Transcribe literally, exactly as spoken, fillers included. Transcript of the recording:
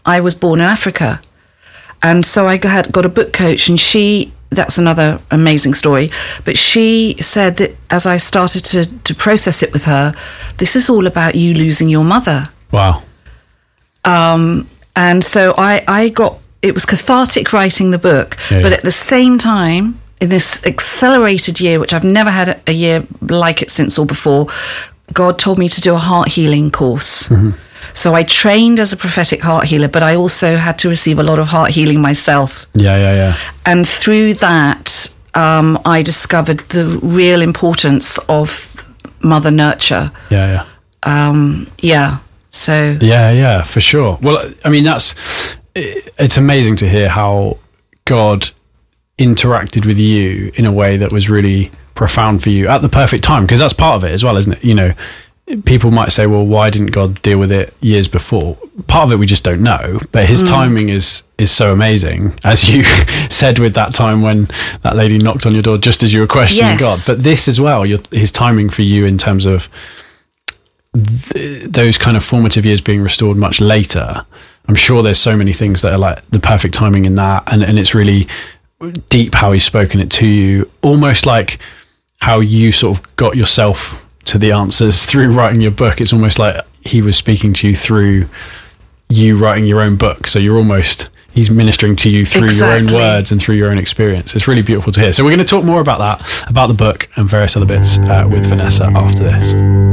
I was born in Africa. And so I got, got a book coach, and she, that's another amazing story, but she said that as I started to, to process it with her, this is all about you losing your mother. Wow. Um, and so I, I got, it was cathartic writing the book, yeah, but yeah. at the same time, in this accelerated year, which I've never had a year like it since or before, God told me to do a heart healing course. Mm-hmm. So I trained as a prophetic heart healer, but I also had to receive a lot of heart healing myself. Yeah, yeah, yeah. And through that, um, I discovered the real importance of mother nurture. Yeah, yeah. Um, yeah, so... Yeah, yeah, for sure. Well, I mean, that's... It's amazing to hear how God interacted with you in a way that was really profound for you at the perfect time, because that's part of it as well, isn't it? You know, people might say, well, why didn't God deal with it years before? Part of it we just don't know, but his mm. timing is is so amazing, as you said with that time when that lady knocked on your door just as you were questioning yes. God. But this as well, your, his timing for you in terms of th- those kind of formative years being restored much later. I'm sure there's so many things that are like the perfect timing in that, and, and it's really deep how he's spoken it to you, almost like how you sort of got yourself to the answers through writing your book. It's almost like he was speaking to you through you writing your own book. So you're almost, he's ministering to you through exactly. your own words and through your own experience. It's really beautiful to hear. So we're going to talk more about that, about the book and various other bits uh, with Vanessa after this.